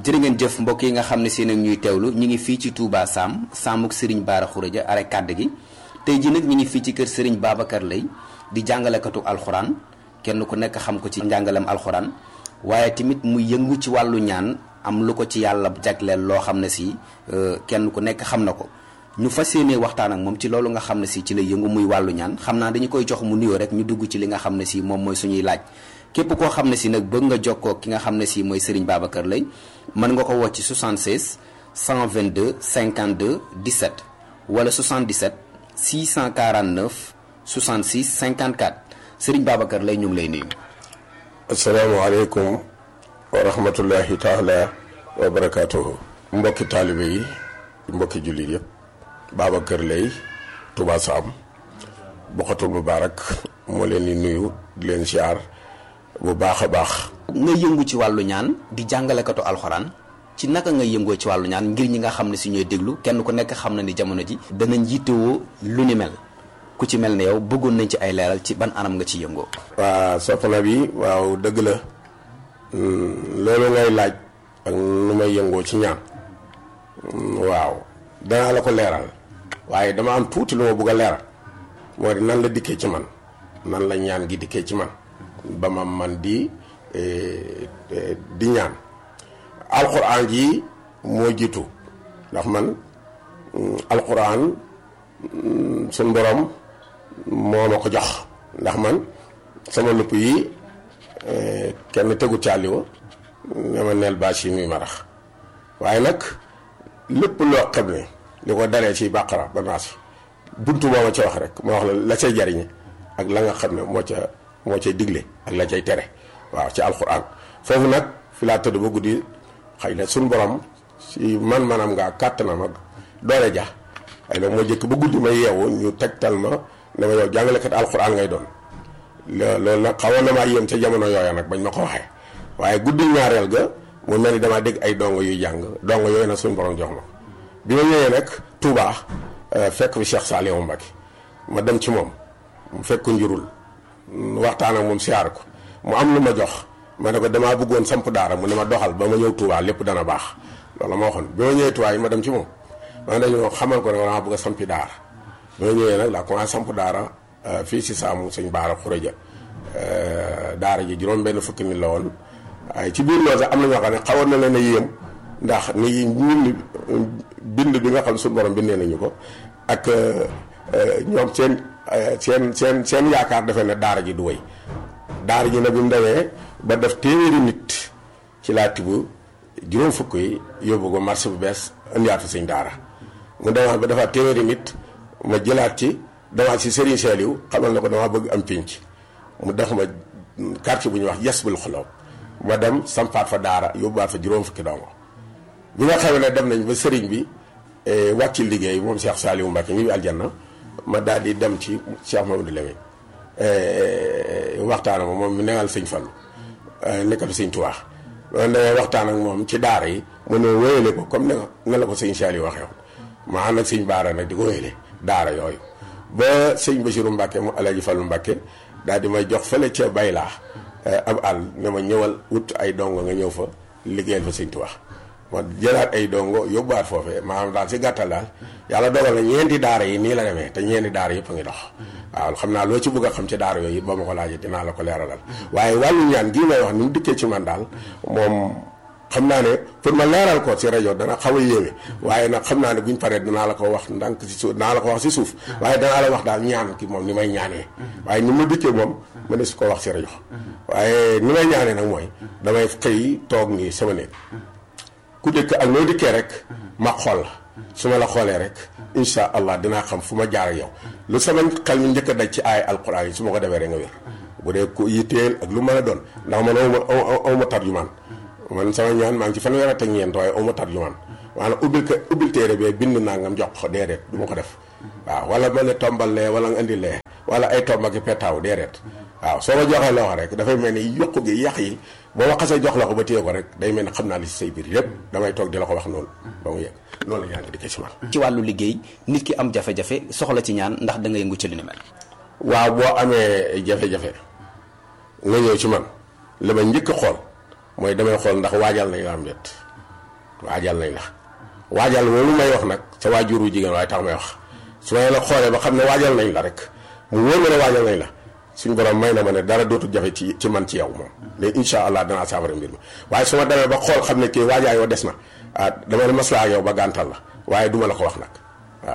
jërë ngeen jëf mbokk yi nga xam ne seen ak ñuy teewlu ñu ngi fii ci Touba Sam Samuk Serigne Bara Khourédia are kàdd gi tey ji nag ñu ngi fii ci kër Serigne Babacar Lay di jàngalekatu alxuraan kenn ku nekk xam ko ci njàngalem alxuraan waaye tamit mu yëngu ci wàllu ñaan am lu ko ci yàlla jagleel loo xam ne si kenn ku nekk xam na ko ñu fas yéenee waxtaan ak moom ci loolu nga xam ne si ci la yëngu muy wàllu ñaan xam naa dañu koy jox mu nuyoo rek ñu dugg ci li nga xam ne si moom mooy suñuy laaj képp koo xam ne si nag bëgg nga jokkoo ki nga xam ne si mooy Serigne Babacar Lay mën nga ko woo ci 76 122 52 17 wala 77 649 66 54 Serigne Babacar Lay ñu ngi lay nuyu. asalaamaaleykum wa rahmatullahi taala wa barakaatuhu. mbokki taalibe yi mbokki jullit yëpp Babacar Lay Touba Sam Bokhatul Moubarak moo leen di nuyu di leen siyaar bu baax a baax. nga yëngu ci wàllu ñaan di jàngalekatu alxuraan ci naka nga yëngoo ci wàllu ñaan ngir ñi nga xam ne si ñooy déglu kenn ku nekk xam na ni jamono ji danañ yittewoo lu ni mel ku ci mel ne yow bëggoon nañ ci ay leeral ci ban anam nga ci yëngoo. waa soppana bi waaw dëgg la loolu ngay laaj ak nu may yëngoo ci ñaan waaw danaa la ko leeral waaye dama am tuuti lu ma bëgg a leeral moo di nan la dikkee ci man nan la ñaan gi dikkee ci man ba ma man di ñaan alxuraan ji moo jiitu ndax man alxuraan suñ borom moo ma ko jox ndax man sama lupp yi kenn tegu càlliwa ne ma neel bâche yi muy marax waaye nag lépp loo xam ne li ko daree ci bàqara ba naas buntu moo ma ca wax rek moo wax la cay jariñe ak la nga xam ne moo cay digle ak la cay tere waaw ci alxuraan foofu nag fi laa tëdd ba guddi xëy na suñ borom si man-manam ngaa kàttanam ak doole ja xëy na moo jëkk ba guddi ma yeewu ñu tegtal ma ne ma yow jàngalekat alxuraan ngay doon loolu nag xawoon na maa yéem ca jamono yooya nag bañ ma ko waxee waaye guddi ñaareel ga mu mel ni damaa dégg ay dongo yuy jàng dongo yooyu nag suñ borom jox ma bi ma ñëwee nag Touba fekk fi Cheikh Saliou Mbacké ma dem ci moom mu fekk njurul waxtaan ak moom siyaar ko mu am lu ma jox ma ne ko damaa bëggoon samp daara mu ne ma doxal ba ma ñëw Touba lépp dana baax loolu ma waxoon bi ma ñëwee Touba yi ma dem ci moom ma dañu xamal ko ne damaa bëgg a sampi daara bi ma ñëwee nag laa commencé samp daara fii si Saamu sëñ Bara Khourédia daara ji juróom benn fukki nit la woon waaye ci biir loolu sax am na ñoo xam ne xawoon na leen a yéem ndax ni ñun bind bi nga xam suñu borom bindee nañu ko ak ñoom seen yaakaar defee ne daara ji du wéy daara ji nag bi mu demee ba def téeméeri nit ci laa tibb juróom fukk yi yóbbu ko marché bu bees indiwaat fi sëñ daara mu demaat ba defaat téeméeri nit ma jëlaat ci demaat si Serigne Saliou xamal na ko dama bëgg am pénc mu def ma quartier bu ñuy wax Yasbul Xuloob ma dem sampaat fa daara yóbbuwaat fa juróom fukki dongo bi nga xam ne dem nañ ba sëriñ bi wàcc liggéey moom Cheikh Saliou Mbacké ñi bi aljanna ma daal di dem ci Cheikh Mamadou Lamine waxtaan ak moom mi negal sëñ Fallu nekkatu sëñ Tuubaa loolu dangay waxtaan ak moom ci daara yi mu ne wéyale ko comme ne la ko sëñ Saliou waxee woon ma ànd ak sëñ Baara nag di ko wéyale daara yooyu ba sëñ Bassirou Mbacké mu Alaaji Fallu Mbacké daal di may jox fële ca Baylaa ab àll ne ma ñëwal wut ay dongo nga ñëw fa liggéeyal fa sëñ Tuubaa ma jëlaat ay dongo yóbbuwaat foofee maanaam daal si gàttal daal yàlla dogal na ñeenti daara yi nii la demee te ñeenti daara yëpp a ngi dox waaw xam naa loo ci bëgg a xam ci daara yooyu ba ma ko laajee dinaa la ko leeralal waaye wàllu ñaan gii may wax ni mu dikkee ci man daal moom xam naa ne pour ma leeral ko si rajo dana xaw a yéeme waaye nag xam naa ne buñ paree danaa la ko wax ndànk si suuf danaa la ko wax si suuf waaye danaa la wax daal ñaan ki moom ni may ñaanee waaye ni ma dikkee moom ma ne su ko wax si rajo waaye ni may ñaanee nag mooy damay xëy toog nii sama néeg ku dëkk ak noo dikkee rek ma xool la su ma la xoolee rek insha allah dinaa xam fu ma jaar ak yow lu sama xel mi njëkk a daj ci ay alquran yi su ma ko defee rek nga wér bu dee ku yitteel ak lu mën a doon ndax man awma tarjumaan man sama ñaan maa ngi ci fanweer ak ñeent waaye awma tarjumaan maanaam ubbil téere bee bind naa ngam jox ko déedéet du ma ko def waaw wala ma ne tombal lee wala nga indi lee wala ay tomb ak petaaw déedéet waaw soo ma joxee loxo rek dafay mel ni yokku gi yàq yi boo ma xasee jox la ko ba téye ko rek day mel ni xam naa li si say biir yépp damay toog di la ko wax noonu ba mu yegg loolu la ñaan di ko ci man. ci wàllu liggéey nit ki am jafe-jafe soxla ci ñaan ndax da nga yëngu ci li ni mel. waaw boo amee jafe-jafe nga ñëw ci man li ma njëkk a xool mooy damay xool ndax waajal nañ la am wet waajal nañ la waajal loolu may wax nag sa waajuru jigéen waaye tax may wax su ma la xoolee ba xam ne waajal nañ la rek mu wóor ma ne waajal nañ la suñu borom may na ma ne dara dootul jafe ci man ci yow moom léegi incha allah danaa saafara mbir mi waaye su ma demee ba xool xam ne kii waajaa yoo des na dama ne maslaa ak yow ba gàntal la waaye duma la ko wax nag waaw.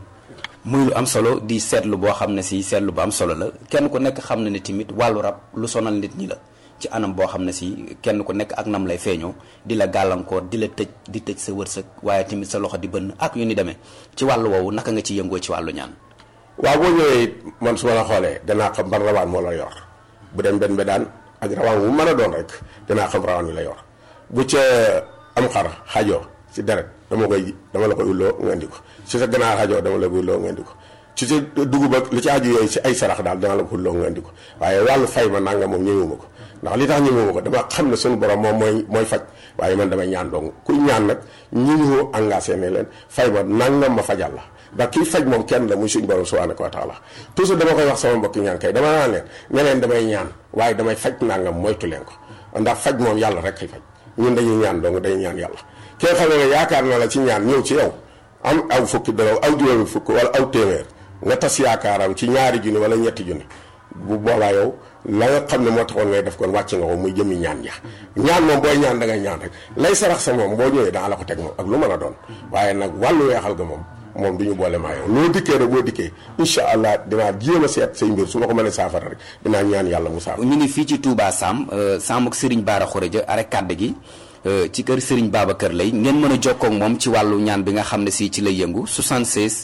muy lu am solo di seetlu boo xam ne si seetlu bu am solo la kenn ku nekk xam na ne tamit wàllu rab lu sonal nit ñi la ci anam boo xam ne si kenn ku nekk ak nam lay feeñoo di la gàllankoor di la tëj di tëj sa wërsëg waaye tamit sa loxo di bënn ak yu ni demee ci wàllu woowu naka nga ci yëngoo ci wàllu ñaan. waaw boo ñëwee it man su ma la xoolee danaa xam ban rawaan moo la yor bu dem benn daan ak rawaan wu mën a doon rek danaa xam rawaan wi la yor bu ca am xar xajoo ci deret dama la koy ulloo nga indi ko ci sa ganaar xajoo dama la koy ulloo nga indi ko ci sa dugub ak li ci aju yooyu ci ay sarax daal dama la ko ulloo nga indi ko waaye wàllu fay ma nanga moom ñëwuma ko ndax li tax ñëwuma ko dama xam ne suñu borom moom mooy faj waaye man damay ñaan dong kuy ñaan nag ñi ñu engagé ne leen fay ma nangam ma fajal la ndax kii faj moom kenn la muy suñu borom subhanahu wa taala toujours dama koy wax sama mbokki ñaan kay dama naan leen ne leen damay ñaan waaye damay faj nangam moytu leen ko ndax faj moom yàlla rek kay faj ñun dañuy ñaan dong dañuy ñaan yàlla kee xam ne yaakaar na la ci ñaan ñëw ci yow am aw fukki dërëm aw juróomi fukk wala aw téeméer nga tas yaakaaram ci ñaari junni wala ñetti junni bu boobaa yow la nga xam ne moo taxoon ngay def kon wàcc nga ko muy jëmmi ñaan ja ñaan moom booy ñaan da ngay ñaan rek lay sarax sa moom boo ñëwee daa la ko teg moom ak lu mën a doon waaye nag wàllu weexal ga moom du ñu boole maa yow loo dikkee rek boo dikkee incha allah dinaa jéem a seet say mbir su ma ko mënee saafara rek dinaa ñaan yàlla mu saafara. ñu ngi fii ci Touba Sam ak Serigne Bara Khourédia arek kàdd gi ci kër Serigne Babacar Lay ngeen mën a jokkoo ak moom ci wàllu ñaan bi nga xam ne si ci lay yëngu 76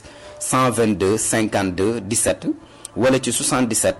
122 52 17 wala ci 77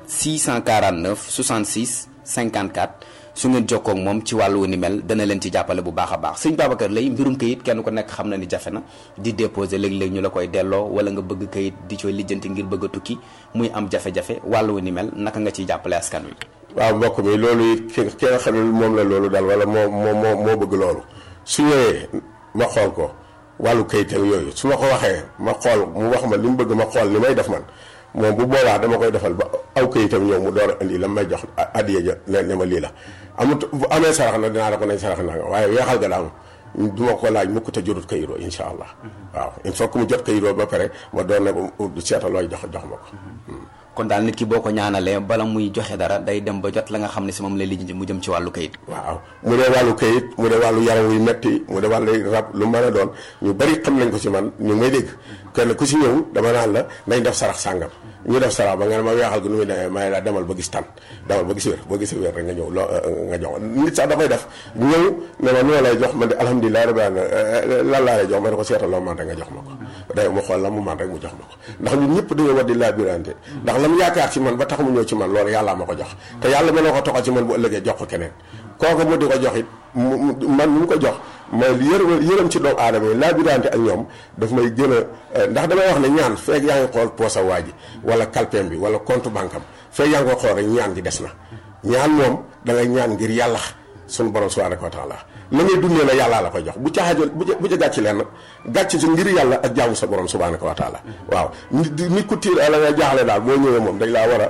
649 66 54 su ngeen jokkoo ak moom ci wàllu ni mel dana leen ci jàppale bu baax a baax Serigne Babacar Lay mbirum kayit kenn ko nekk xam na ni jafe na di déposer léeg-léeg ñu la koy delloo wala nga bëgg kayit di cooy lijjanti ngir bëgg a tukki muy am jafe-jafe wàllu ni mel naka nga ciy jàppale askan wi. waaw mbokk mi loolu it ki nga xam ne moom la loolu daal wala moo bëgg loolu su ñëwee ma xool ko wàllu kayitam yooyu su ma ko waxee ma xool mu wax ma li mu bëgg ma xool li may def man moom bu boobaa dama koy defal ba aw kayitam ñëw mu door a indi la may jox addiya ja ne ma lii la amut bu amee sarax na dinaa la ko nañ sarax na nga waaye weexal ga daal du ma ko laaj mukk te jotut kayiroo insha allah waaw il faut que mu jot kayiroo ba pare ma doon ne seeta looy jox ma ko. kon daal nit ki boo ko ñaanalee bala muy joxe dara day dem ba jot la nga xam ne si moom lay lijjanti mu jëm ci wàllu kayit. waaw mu dee wàllu kayit mu dee wàllu yaram wuy metti mu dee wàllu rab lu mën a doon ñu bari xam nañ ko ci man ñu may dégg kenn ku si ñëw dama naan la nañ def sarax sàngam ñu def sarax ba nga ne ma weexal gi nu muy demee may la demal ba gis tan demal ba gis wér boo gisee wér rek nga ñëw nga jox nit sax dafay def ñëw ne ma noo lay jox man de alhamdulilah rabbil alamin lan laa lay jox ma ne ko seetal loo man rek nga jox ma ko day mu xool la mu man rek mu jox ma ko ndax ñun ñëpp dañoo war di laabirante ndax lam yaakaar ci man ba tax mu ñëw ci man loolu yàllaa ma ko jox te yàlla mën na ko toxal ci man bu ëllëgee jox ko keneen kooku mu di ko jox it man mu ko jox mooy yërëm ci doomu aadama yi laabirante ak ñoom daf may gën a ndax damay wax ne ñaan feeg yaa ngi xool poosa waa ji wala kalpeem bi wala compte banque am feeg yaa ngi ko xool rek ñaan gi des na ñaan moom da ngay ñaan ngir yàlla sunu borom subhanahu wa taala la ngay dundee la yàllaa la koy jox bu ca xajoon bu ca gàcc leen gàcc si ngir yàlla ak jaamu sa borom subhanahu wa taala waaw nit ku tiir la nga jaaxle daal boo ñëwee moom dañ laa war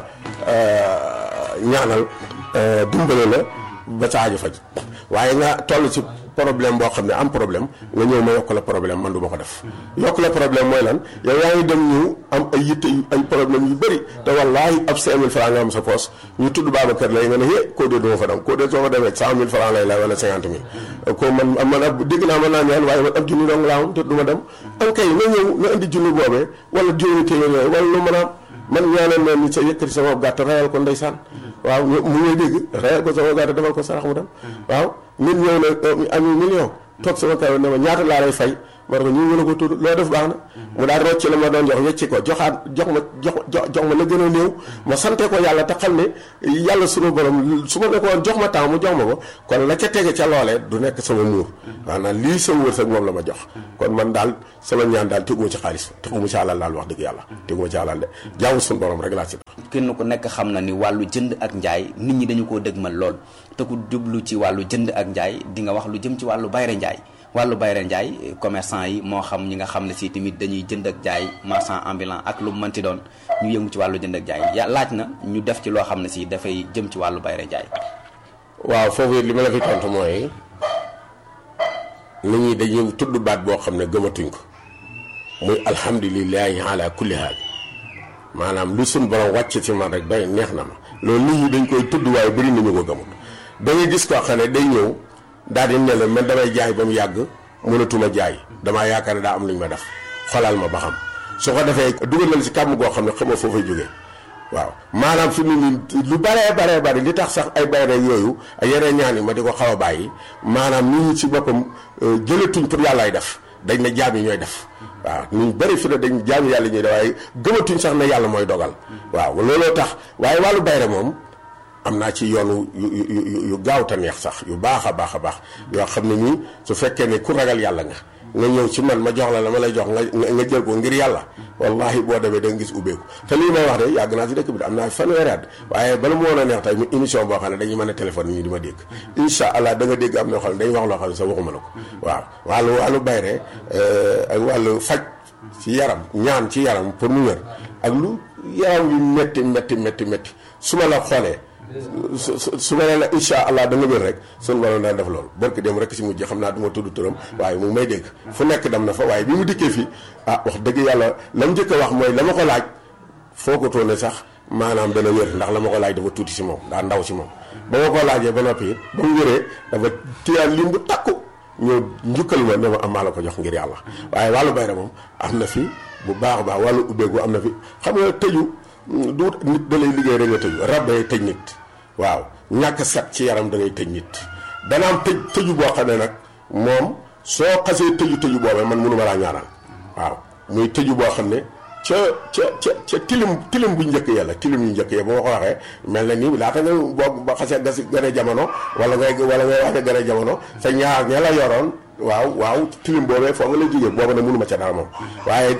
a ñaanal dimbale la ba sa aajo faj waaye nga toll ci problème boo xam ne am problème nga ñëw ma yokk la problème man du ma ko def yokk la problème mooy lan yow yaa ngi dem ñu am ay yitte ay problème yu bëri te wallaahi ab 5000 francs nga am sa poos ñu tudd Babacar Lay nga ne koo dee du ma fa dem koo dee soo fa demee 100000 francs lay lay wala 50000 ko man ab dégg naa mën naa ñaan waaye man ab junni dong laa am te du ma dem an kay na ñëw na indi junni boobee wala juróomi téeméer yooyu wala lu mën a am man ñaanal leen ni sa yëkkati sama gàtt rayal ko ndeysaan waaw mu ngay dégg rayal ko sama gàtt defal ko sarax mu dem waaw nit ñëw na am million toog sama kaw ne ma ñaata laa lay fay ma ne ko ñu mën a ko tudd loo def baax na mu daal rocc la ma doon jox wecci ko jox ma la gën a néew ma sante ko yàlla te xam ne yàlla sunu borom su ma ne ko woon jox ma temps mu jox ma ko kon la ca tege ca loolee du nekk sama muur maanaam lii sama wërsëg moom la ma jox kon man daal sama ñaan daal teguma ci xaalis teguma ci alal daal wax dëgg yàlla teguma ci alal de jaamu sunu borom rek laa ci dox. kenn ku nekk xam na ni wàllu jënd ak njaay nit ñi dañu koo dëgmal lool te ku jublu ci wàllu jënd ak njaay di nga wax lu jëm ci wàllu bayre njaay wàllu bayre njaay commerçant yi moo xam ñi nga xam ne si tamit dañuy jënd ak jaay marchand ambulant ak lu mënti doon ñu yëngu ci wàllu jënd ak jaay laaj na ñu def ci loo xam ne si dafay jëm ci wàllu bayre njaay. waaw foofu li ma la fi tontu mooy nit ñi dañuy tudd baat boo xam ne gëmatuñ ko muy alhamdulilahi ala kulli haal maanaam lu suñ borom wàcc ci man rek doy neex na ma loolu nit ñi dañ koy tudd waaye bëri nañu ko gëmut da ngay gis koo xam ne day ñëw daal di ne la man damay jaay ba mu yàgg mënatuma jaay damaa yaakaar ne daa am lu ñu ma def xolal ma ba xam su ko defee dugal na la si kàmm goo xam ne xamoo foo fay jógee waaw maanaam fi mu ni lu baree li tax sax ay bayre yooyu ak yeneen ñaan yi ma di ko xaw a bàyyi maanaam nit ñi ci boppam jëlatuñ pour yàllaay def dañ ne jaam yi ñooy def waaw ñu bëri fi ne dañ jaam yàlla ñuy def waaye gëmatuñ sax ne yàlla mooy dogal waaw looloo tax waaye wàllu bayre moom am naa ci yoonu yu gaaw te neex sax yu baax a baax yoo xam ne nii su fekkee ne ku ragal yàlla nga ñëw ci man ma jox la ma lay jox nga jël ko ngir yàlla wallahi boo demee da nga gis ubbeeku te lii may wax de yàgg naa ci dëkk bi de am naa fanweeri at waaye bala mu woon a neex tey mu émission boo xam ne dañuy mën a téléphone ñi di ma dégg incha allah da nga dégg am na xam ne dañuy wax loo xam ne sax waxuma la ko waaw wàllu bayre ak wàllu faj ci yaram ñaan ci yaram pour mu wér ak lu yaram yu métti su ma la xoolee su ma nee la incha allah da nga wér rek sunu borom daan def loolu barki dem rek si mujj xam naa du ma tudd turam waaye mu ngi may dégg fu nekk dem na fa waaye bi mu dikkee fii wax dëgg yàlla la mu njëkk a wax mooy la ma ko laaj foo ko toone sax maanaam dana wér ndax la ma ko laaj dafa tuuti si moom daa ndaw si moom ba ma ko laajee ba noppi it ba mu wéree dafa téyaan lim bu takku ñëw njukkal ma ne ma am maa la ko jox ngir yàlla waaye wàllu bayra moom am na fi bu baax a baax wàllu ubbeeku am na fi xam nga tëju du nit da lay liggéey rek nga tëju rab day tëj nit waaw ñàkk set ci yaram da ngay tëj nit dana am tëju boo xam ne nag moom soo xasee tëju boobee man mënu ma laa ñaanal waaw muy tëju boo xam ne ca tilim bu njëkk yàlla tilim yu njëkk ya boo ko waxee mel na ni laata nga boo ba xasee gën a jamono wala ngay wax gën a jamono sa ñaar ña la yoroon waaw tilim boobee foo nga lay jógee booba ne mënu ma ca dara moom waaye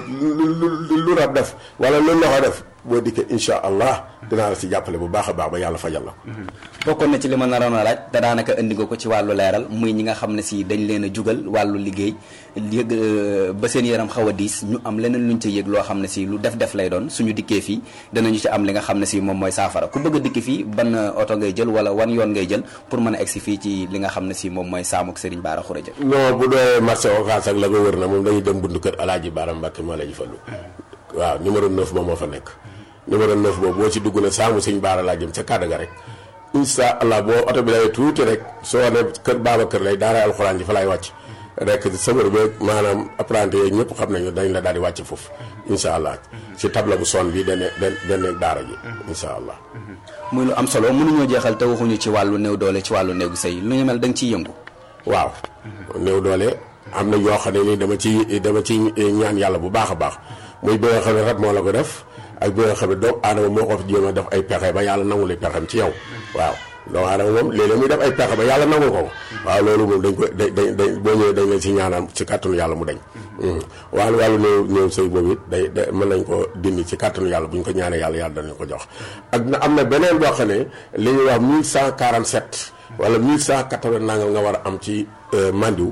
lu rab def wala lu loxo def boo dikkee incha allah dinaa la si jàppale bu baax a baax ba yàlla fajal la bokkoon na ci li ma naroon a laaj te daanaka indi nga ko ci wàllu leeral muy ñi nga xam ne si dañ leen a jugal wàllu liggéey yëg ba seen yaram xaw a diis ñu am leneen luñ ca yëg loo xam ne si lu def lay doon suñu dikkee fii danañu ci am li nga xam ne si moom mooy saafara ku bëgg a dikki fii ban oto ngay jël wala wan yoon ngay jël pour mën a egsi fii ci li nga xam ne si moom mooy saamuk Serigne Bara Khourédia non bu dee marché Ocass ak la ko wër na moom dañuy dem buntu kër Alaaji Bara Mbàkke moo la ñu fallu waaw numéro 9 ba moo fa nekk numéro 9 boobu boo ci dugg ne saamu Serigne Bara laa jëm ca kàddu ga rek incha allah boo oto bi lay tuuti rek soo ne kër Babacar lay daara alxuraan ji fa laay wàcc rek sëbër beeg maanaam apprenti yooyu ñëpp xam nañu dañ la daal di wàcc foofu incha allah ci table bu son bi dana daara ji incha allah. muy lu am solo mënuñoo jeexal te waxuñu ci wàllu néew doole ci wàllu néegu sëy lu ñu mel da nga ciy yëngu. waaw néew doole am na yoo xam ne ni dama ci ñaan yàlla bu baax a baax muy bi nga xam ne rab moo la ko def. ak bi nga xam ne doomu aadama moo ko jéem a def ay pexe ba yàlla nangu li pexem ci yow waaw doomu aadama moom léeg-léeg muy def ay pexe ba yàlla nangu ko waaw loolu moom dañ ko dañ boo ñëwee dañ leen si ñaanal ci kàttanu yàlla mu dañ wàllu néew sëy boobu it day mën nañ ko dindi ci kàttanu yàlla bu ñu ko ñaanee yàlla danañ ko jox ak na am na beneen boo xam ne li ñuy wax 1147 wala 1180 nangam nga war a am ci mandiw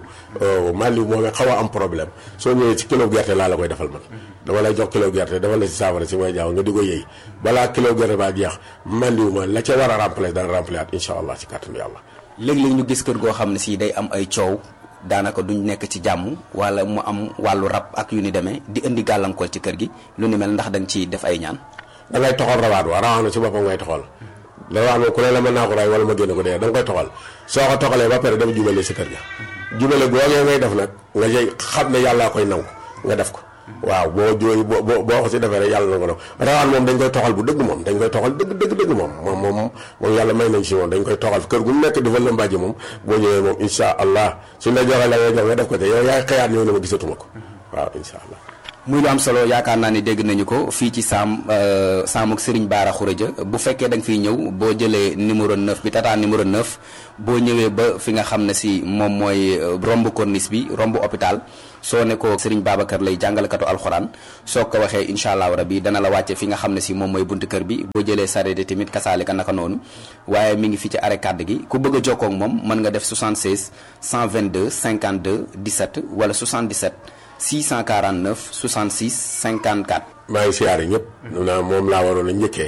moom xaw a am problème soo ñëwee ci kilo gerte laa la koy defal man dama lay jox kilo gerte dafa la si saafara si may jaaw nga di ko yëy balaa kilo gerte baa jeex mandiw ma la ca war a remplacer dana remplacer at incha allah ci kàttanu yàlla. léeg-léeg ñu gis kër goo xam ne si day am ay coow daanaka duñ nekk ci jàmm wala mu am wàllu rab ak yu ni demee di indi gàllankoor ci kër gi lu ni mel ndax da nga ciy def ay ñaan. da ngay toxal rawaat na ci boppam ngay toxal rawaat moom ku ne la mën naa ko ray wala ma génne ko dee da nga koy toxal soo ko toxalee ba pare dafa jubale si kër ga jubale googee ngay def nag nga jëy xam ne yàllaa koy nangu nga def ko waaw boo ko si defee rek yàlla na ko def rawaan moom dañ koy toxal bu dëgg moom dañ koy toxal dëgg moom yàlla may nañ si moom dañ koy toxal kër gu mu nekk dafa lëmbaaji moom boo ñëwee moom insha allah suñ la joxee la ngay jox nga def ko te yow yaay xëyaat ñëw ne ma gisatuma ko waaw insha allah. muy lu am solo yaakaar naa ni dégg nañu ko fii ci saamuk Serigne Bara Khourédia bu fekkee da nga fiy ñëw boo jëlee numéro 9 bi tata numéro 9 boo ñëwee ba fi nga xam ne si moom mooy romb corniche bi romb hôpital soo ne ko Serigne Babacar lay jàngalekatu alxuraan soo ko waxee incha allahu rabi dana la wàcce fi nga xam ne si moom mooy buntu kër bi boo jëlee sareet tamit kasaalika naka noonu waaye mi ngi fi ci arrêt kàdd gi ku bëgg a jokkoo ak moom mën nga def 76 122 52 17 wala 77 649 66 54. maa ngi siyaare ñëpp. moom laa waroon a njëkkee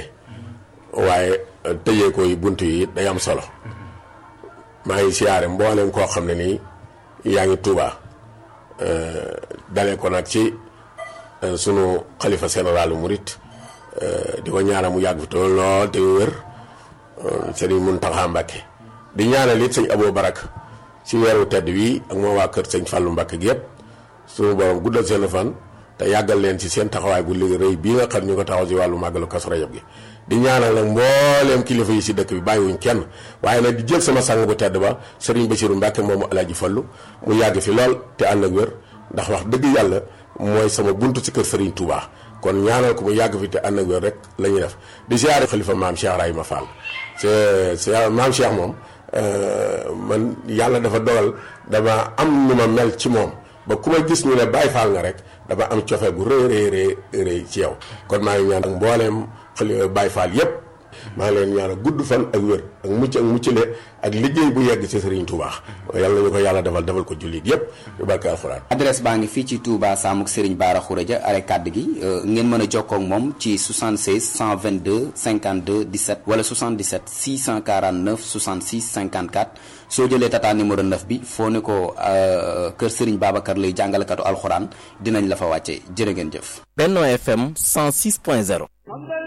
waaye tëjee ko yi bunt yi day am solo maa ngi siyaare mboolem koo xam ne nii yaa ngi Touba dalee ko nag ci sunu xalifa généralu murit di ko ñaanal mu yàgg fi te lool te wér sëriñ Muntaxa Mbàkke di ñaanal it sëñ Abou Barak ci weeru tedd wi ak moo waa kër sëñ Fàllu Mbàkke gi yëpp sunu borom guddal seen fan te yàggal leen ci seen taxawaay bu liggéey rëy bii nga xam ñu ko taxaw ci wàllu màggalu Kazu Rajab gi di ñaanal nag mbooleem kilifa yi ci dëkk bi bàyyiwuñ kenn waaye nag di jël sama sang bu tedd ba sëriñ Bassirou Mbàkke moomu Alaaji Fallu mu yàgg fi lool te ànd ak wér ndax wax dëgg yàlla mooy sama buntu ci kër Serigne Touba kon ñaanal ko mu yàgg fi te ànd ak wér rek la ñuy def di siyaare xalifa maam Cheikh Rahima Fall c'est maam Cheikh moom man yàlla dafa dogal dama am nu ma mel ci moom ba ku ma gis ñu ne Baye Fall nga rek dama am cofeel gu rëy ci yow kon maa ngi ñaan ak mbooleem xalifa Baye Fall yépp maa ngi leen ñaanal gudd fan ak wér ak muccale ak liggéey bu yegg ci Serigne Touba yàlla ñu ko yàlla defal ko jullit yépp yu barke alxuraan. adresse baa ngi fii ci Touba Samuk Serigne Bara Khourédia are kàdd gi ngeen mën a jokkoo ak moom ci 76 122 52 17 wala 77 649 66 54 soo jëlee tata numéro 9 bi foo ne ko kër Serigne Babacar Lay jàngalekatu alxuraan dinañ la fa wàcce jërë ngeen jëf. Benno FM 106.0